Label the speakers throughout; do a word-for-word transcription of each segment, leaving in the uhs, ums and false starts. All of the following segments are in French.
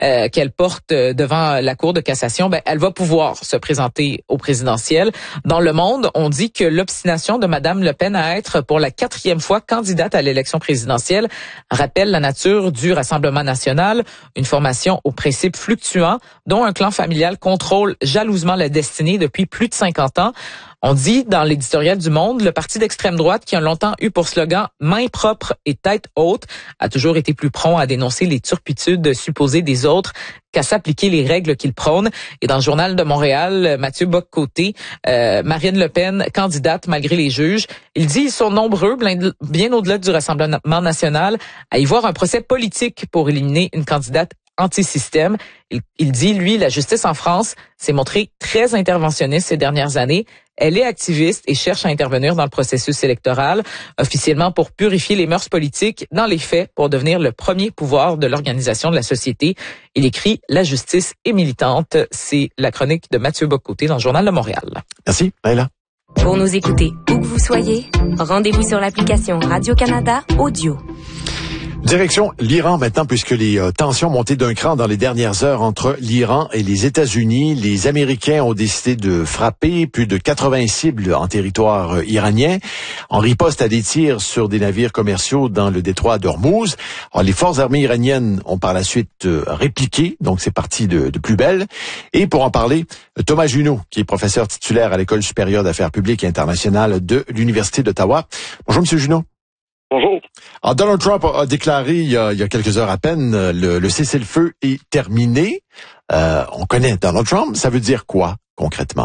Speaker 1: euh, qu'elle porte devant la Cour de cassation, ben, elle va pouvoir se présenter au présidentiel. Dans Le Monde, on dit que l'obstination de Madame Le Pen à être pour la quatrième fois candidate à l'élection présidentielle rappelle la nature du Rassemblement national, une formation aux principes fluctuants dont un clan familial contrôle jalousement la destinée depuis plus de cinquante ans. On dit dans l'éditorial du Monde, le parti d'extrême droite qui a longtemps eu pour slogan « main propre et tête haute » a toujours été plus prompt à dénoncer les turpitudes supposées des autres qu'à s'appliquer les règles qu'il prône. Et dans le Journal de Montréal, Mathieu Bock-Côté, euh, Marine Le Pen, candidate malgré les juges, il dit ils sont nombreux, bien au-delà du Rassemblement national, à y voir un procès politique pour éliminer une candidate anti-système. Il, il dit, lui, la justice en France s'est montrée très interventionniste ces dernières années. Elle est activiste et cherche à intervenir dans le processus électoral, officiellement pour purifier les mœurs politiques, dans les faits, pour devenir le premier pouvoir de l'organisation de la société. Il écrit « La justice est militante ». C'est la chronique de Mathieu Bock-Côté dans le Journal de Montréal.
Speaker 2: Merci, Maëla.
Speaker 3: Pour nous écouter où que vous soyez, rendez-vous sur l'application Radio-Canada Audio.
Speaker 2: Direction l'Iran maintenant, puisque les euh, tensions ont monté d'un cran dans les dernières heures entre l'Iran et les États-Unis. Les Américains ont décidé de frapper plus de quatre-vingts cibles en territoire euh, iranien, en riposte à des tirs sur des navires commerciaux dans le détroit d'Ormuz. Alors, les forces armées iraniennes ont par la suite euh, répliqué, donc c'est parti de, de plus belle. Et pour en parler, Thomas Junot, qui est professeur titulaire à l'École supérieure d'affaires publiques et internationales de l'Université d'Ottawa. Bonjour, Monsieur Junot.
Speaker 4: Bonjour.
Speaker 2: Alors, Donald Trump a déclaré il y a, il y a quelques heures à peine, le, le cessez-le-feu est terminé. Euh, on connaît Donald Trump. Ça veut dire quoi, concrètement?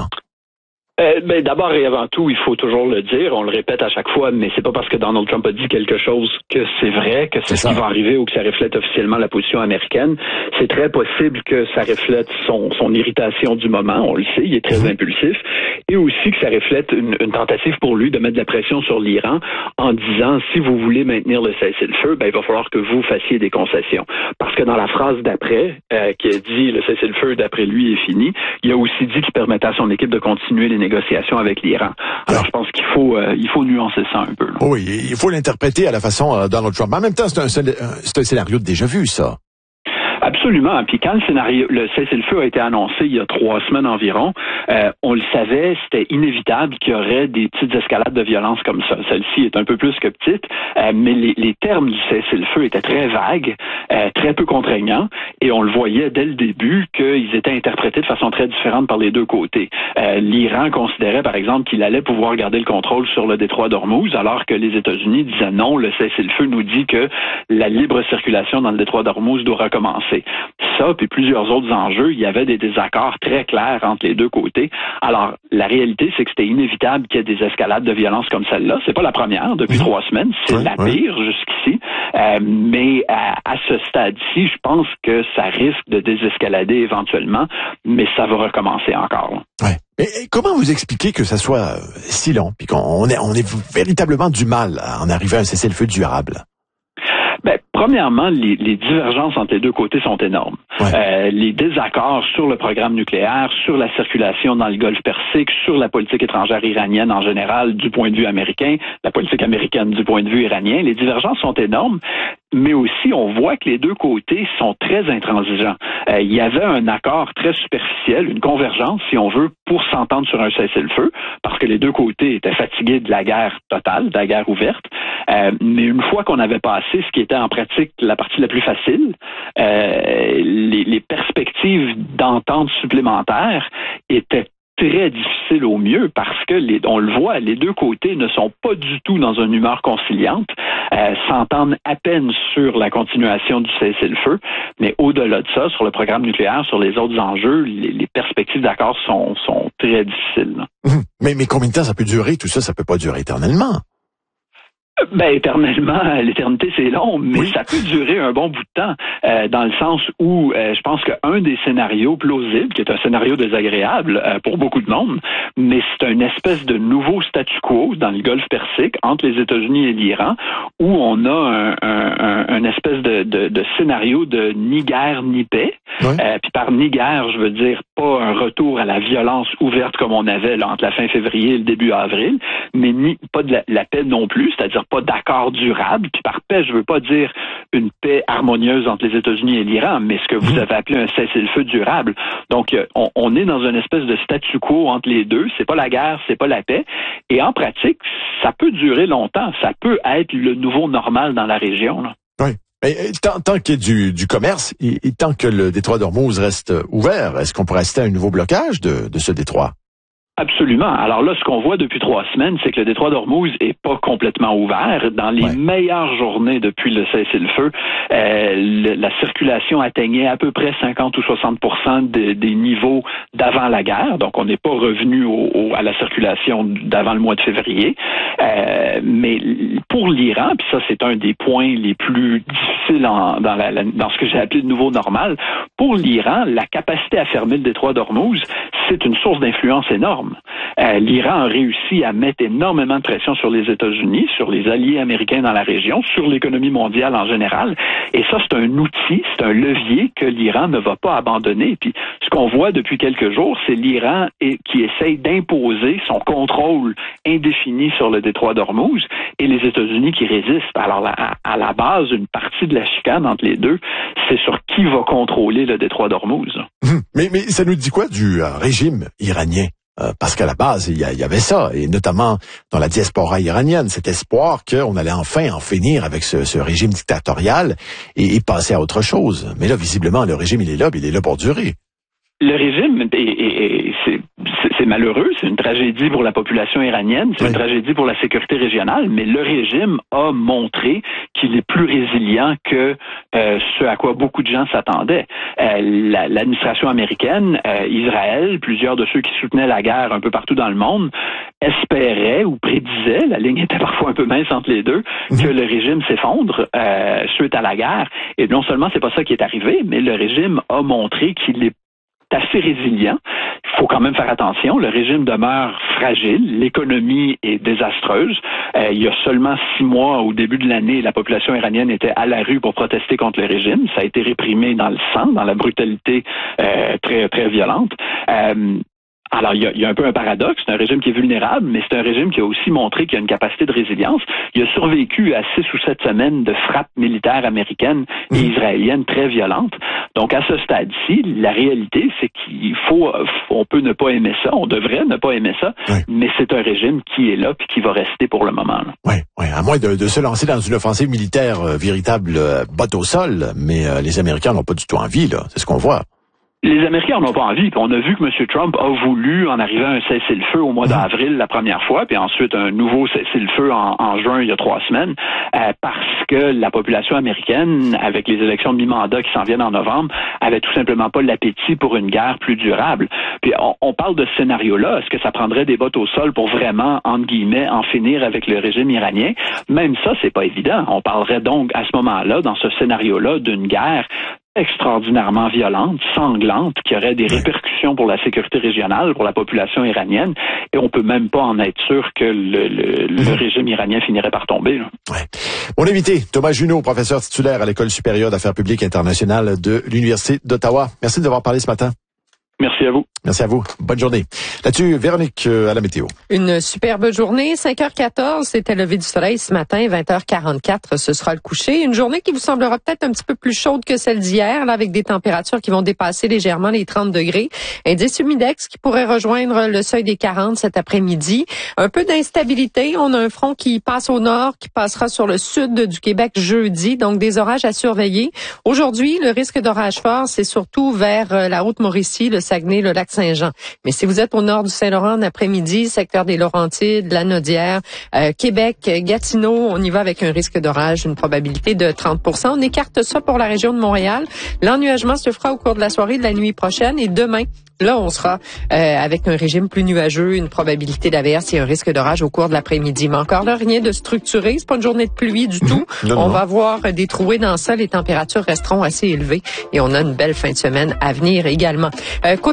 Speaker 4: Euh, ben, d'abord et avant tout, il faut toujours le dire, on le répète à chaque fois, mais c'est pas parce que Donald Trump a dit quelque chose que c'est vrai, que c'est, c'est ce qui va arriver ou que ça reflète officiellement la position américaine. C'est très possible que ça reflète son, son irritation du moment, on le sait, il est très mmh. impulsif, et aussi que ça reflète une, une tentative pour lui de mettre de la pression sur l'Iran en disant, si vous voulez maintenir le cessez-le-feu, ben, il va falloir que vous fassiez des concessions. Parce que dans la phrase d'après, euh, qui a dit le cessez-le-feu d'après lui est fini, il a aussi dit qu'il permettait à son équipe de continuer les négociations avec l'Iran. Alors, ouais. je pense qu'il faut euh, il faut nuancer ça un peu. Là.
Speaker 2: Oui, il faut l'interpréter à la façon euh, Donald Trump. Mais en même temps, c'est un, c'est un scénario de déjà vu, ça.
Speaker 4: Absolument. Puis quand le scénario, le cessez-le-feu a été annoncé il y a trois semaines environ, euh, on le savait, c'était inévitable qu'il y aurait des petites escalades de violence comme ça. Celle-ci est un peu plus que petite, euh, mais les, les termes du cessez-le-feu étaient très vagues, euh, très peu contraignants, et on le voyait dès le début qu'ils étaient interprétés de façon très différente par les deux côtés. Euh, L'Iran considérait, par exemple, qu'il allait pouvoir garder le contrôle sur le détroit d'Ormuz, alors que les États-Unis disaient non, le cessez-le-feu nous dit que la libre circulation dans le détroit d'Ormuz doit recommencer. Ça, puis plusieurs autres enjeux, il y avait des désaccords très clairs entre les deux côtés. Alors, la réalité, c'est que c'était inévitable qu'il y ait des escalades de violence comme celle-là. C'est pas la première depuis mmh. trois semaines, c'est ouais, la pire ouais. jusqu'ici. Euh, mais à, à ce stade-ci, je pense que ça risque de désescalader éventuellement, mais ça va recommencer encore.
Speaker 2: Ouais. Mais comment vous expliquez que ça soit si long, puis qu'on ait, on ait véritablement du mal à en arriver à un cessez-le-feu durable?
Speaker 4: Ben, premièrement, les, les divergences entre les deux côtés sont énormes. Ouais. Euh, les désaccords sur le programme nucléaire, sur la circulation dans le Golfe Persique, sur la politique étrangère iranienne en général du point de vue américain, la politique américaine du point de vue iranien, les divergences sont énormes. Mais aussi, on voit que les deux côtés sont très intransigeants. Euh, il y avait un accord très superficiel, une convergence, si on veut, pour s'entendre sur un cessez-le-feu, parce que les deux côtés étaient fatigués de la guerre totale, de la guerre ouverte. Euh, mais une fois qu'on avait passé ce qui était en pratique la partie la plus facile, euh, les, les perspectives d'entente supplémentaire étaient très difficile au mieux parce que, les, on le voit, les deux côtés ne sont pas du tout dans une humeur conciliante, euh, s'entendent à peine sur la continuation du cessez-le-feu, mais au-delà de ça, sur le programme nucléaire, sur les autres enjeux, les, les perspectives d'accord sont, sont très difficiles.
Speaker 2: Mmh. Mais, mais combien de temps ça peut durer? Tout ça, ça peut pas durer éternellement.
Speaker 4: Ben, éternellement, l'éternité, c'est long, mais oui. ça peut durer un bon bout de temps, euh, dans le sens où euh, je pense qu'un des scénarios plausibles, qui est un scénario désagréable euh, pour beaucoup de monde, mais c'est une espèce de nouveau statu quo dans le Golfe Persique, entre les États-Unis et l'Iran, où on a un, un, un, un espèce de, de, de scénario de ni guerre ni paix, Oui. Euh, puis par ni guerre, je veux dire pas un retour à la violence ouverte comme on avait là, entre la fin février et le début avril, mais ni pas de la, la paix non plus, c'est-à-dire pas d'accord durable. Puis par paix, je veux pas dire une paix harmonieuse entre les États-Unis et l'Iran, mais ce que vous avez appelé un cessez-le-feu durable. Donc, euh, on, on est dans une espèce de statu quo entre les deux. C'est pas la guerre, c'est pas la paix. Et en pratique, ça peut durer longtemps. Ça peut être le nouveau normal dans la région, là.
Speaker 2: Oui. Et, et, tant, tant qu'il y a du, du commerce et, et tant que le détroit d'Ormuz reste ouvert, est-ce qu'on pourrait assister à un nouveau blocage de, de ce détroit?
Speaker 4: Absolument. Alors là, ce qu'on voit depuis trois semaines, c'est que le détroit d'Ormuz est pas complètement ouvert. Dans les ouais. meilleures journées depuis le cessez-le-feu, euh, le, la circulation atteignait à peu près cinquante ou soixante pour cent de, des niveaux d'avant la guerre. Donc, on n'est pas revenu au, au, à la circulation d'avant le mois de février. Euh, mais pour l'Iran, puis ça, c'est un des points les plus difficiles en, dans, la, la, dans ce que j'ai appelé le nouveau normal. Pour l'Iran, la capacité à fermer le détroit d'Ormuz, c'est une source d'influence énorme. Euh, L'Iran a réussi à mettre énormément de pression sur les États-Unis, sur les alliés américains dans la région, sur l'économie mondiale en général. Et ça, c'est un outil, c'est un levier que l'Iran ne va pas abandonner. Et puis, ce qu'on voit depuis quelques jours, c'est l'Iran qui essaye d'imposer son contrôle indéfini sur le détroit d'Ormuz et les États-Unis qui résistent. Alors, à, à la base, une partie de la chicane entre les deux, c'est sur qui va contrôler le détroit d'Ormuz.
Speaker 2: Mais, mais ça nous dit quoi du euh, régime iranien? Euh, parce qu'à la base, il y, y avait ça, et notamment dans la diaspora iranienne, cet espoir qu'on allait enfin en finir avec ce, ce régime dictatorial et, et passer à autre chose. Mais là, visiblement, le régime, il est là, il est là pour durer.
Speaker 4: Le régime, est, est, est, c'est, c'est malheureux, c'est une tragédie pour la population iranienne, c'est oui. une tragédie pour la sécurité régionale, mais le régime a montré qu'il est plus résilient que euh, ce à quoi beaucoup de gens s'attendaient. Euh, la, l'administration américaine, euh, Israël, plusieurs de ceux qui soutenaient la guerre un peu partout dans le monde, espéraient ou prédisaient, la ligne était parfois un peu mince entre les deux, mmh. que le régime s'effondre euh, suite à la guerre. Et non seulement c'est pas ça qui est arrivé, mais le régime a montré qu'il est assez résilient. Il faut quand même faire attention. Le régime demeure fragile. L'économie est désastreuse. Euh, il y a seulement six mois, au début de l'année, la population iranienne était à la rue pour protester contre le régime. Ça a été réprimé dans le sang, dans la brutalité euh, très, très violente. Euh, Alors, il y, a, il y a un peu un paradoxe. C'est un régime qui est vulnérable, mais c'est un régime qui a aussi montré qu'il a une capacité de résilience. Il a survécu à six ou sept semaines de frappes militaires américaines et israéliennes très violentes. Donc, à ce stade-ci, la réalité, c'est qu'il faut, on peut ne pas aimer ça, on devrait ne pas aimer ça, oui. mais c'est un régime qui est là puis qui va rester pour le moment.
Speaker 2: Oui, oui, à moins de, de se lancer dans une offensive militaire euh, véritable euh, botte au sol, mais euh, les Américains n'ont pas du tout envie, là. C'est ce qu'on voit.
Speaker 4: Les Américains n'ont pas envie. Puis on a vu que M. Trump a voulu en arriver à un cessez-le-feu au mois d'avril la première fois, puis ensuite un nouveau cessez-le-feu en, en juin il y a trois semaines, euh, parce que la population américaine, avec les élections de mi-mandat qui s'en viennent en novembre, avait tout simplement pas l'appétit pour une guerre plus durable. Puis on, on parle de ce scénario-là. Est-ce que ça prendrait des bottes au sol pour vraiment, entre guillemets, en finir avec le régime iranien? Même ça, c'est pas évident. On parlerait donc à ce moment-là, dans ce scénario-là, d'une guerre extraordinairement violente, sanglante, qui aurait des répercussions pour la sécurité régionale, pour la population iranienne, et on peut même pas en être sûr que le, le, le régime iranien finirait par tomber. Là.
Speaker 2: Ouais. Mon invité, Thomas Junot, professeur titulaire à l'École supérieure d'affaires publiques internationales de l'Université d'Ottawa. Merci de nous avoir parlé ce matin.
Speaker 4: Merci à vous.
Speaker 2: Merci à vous. Bonne journée. Là-dessus, Véronique, euh, à la météo.
Speaker 5: Une superbe journée. cinq heures quatorze, c'était lever du soleil ce matin. vingt heures quarante-quatre, ce sera le coucher. Une journée qui vous semblera peut-être un petit peu plus chaude que celle d'hier, là, avec des températures qui vont dépasser légèrement les trente degrés. Indice humidex qui pourrait rejoindre le seuil des quarante cet après-midi. Un peu d'instabilité. On a un front qui passe au nord, qui passera sur le sud du Québec jeudi. Donc, des orages à surveiller. Aujourd'hui, le risque d'orage fort, c'est surtout vers la Haute-Mauricie, le Saguenay, le Lac-Saint-Jean. Mais si vous êtes au nord du Saint-Laurent en après-midi, secteur des Laurentides, la Naudière, euh, Québec, Gatineau, on y va avec un risque d'orage, une probabilité de trente pour cent. On écarte ça pour la région de Montréal. L'ennuagement se fera au cours de la soirée de la nuit prochaine et demain, là, on sera euh, avec un régime plus nuageux, une probabilité d'averse et un risque d'orage au cours de l'après-midi. Mais encore là, rien de structuré. C'est pas une journée de pluie du tout. Non, on non. va voir des trouées dans ça. Les températures resteront assez élevées et on a une belle fin de semaine à venir également. Euh, côté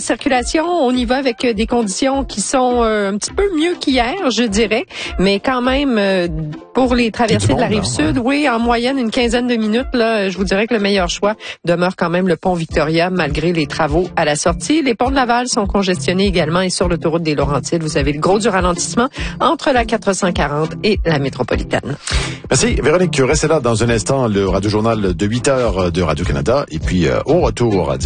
Speaker 5: circulation, on y va avec des conditions qui sont euh, un petit peu mieux qu'hier, je dirais, mais quand même euh, pour les traversées de la Rive-Sud, ouais. oui, en moyenne une quinzaine de minutes, là, je vous dirais que le meilleur choix demeure quand même le pont Victoria, malgré les travaux à la sortie. Les ponts de Laval sont congestionnés également et sur l'autoroute des Laurentides, vous avez le gros du ralentissement entre la quatre cent quarante et la métropolitaine.
Speaker 2: Merci Véronique, restez là dans un instant, le Radio-Journal de huit heures de Radio-Canada et puis euh, au retour à